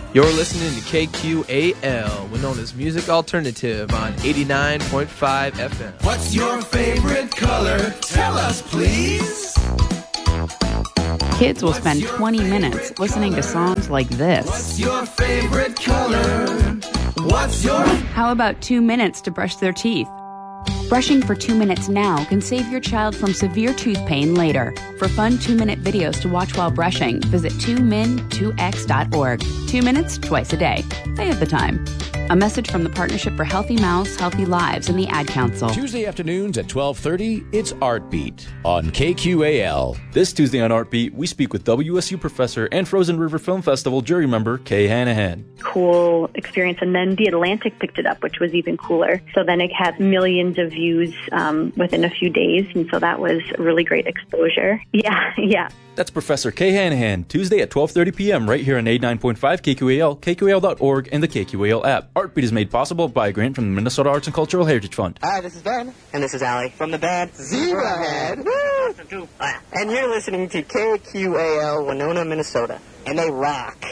You're listening to KQAL, we're known as Music Alternative on 89.5 FM. What's your favorite color? Tell us, please. Kids will spend 20 minutes listening to songs like this. What's your favorite color? What's your... How about 2 minutes to brush their teeth? Brushing for 2 minutes now can save your child from severe tooth pain later. For fun 2-minute videos to watch while brushing, visit 2min2x.org. 2 minutes, twice a day. They have the time. A message from the Partnership for Healthy Mouths, Healthy Lives, and the Ad Council. Tuesday afternoons at 12:30, it's Artbeat on KQAL. This Tuesday on Artbeat, we speak with WSU professor and Frozen River Film Festival jury member Kay Hanahan. Cool experience. And then The Atlantic picked it up, which was even cooler. So then it had millions of views within a few days. And so that was a really great exposure. Yeah. That's Professor Kay Hanahan, Tuesday at 12:30 p.m. right here on 89.5 KQAL, KQAL.org, and the KQAL app. Artbeat is made possible by a grant from the Minnesota Arts and Cultural Heritage Fund. Hi, this is Ben. And this is Allie from the band Zebrahead. Woo! And you're listening to KQAL Winona, Minnesota. And they rock.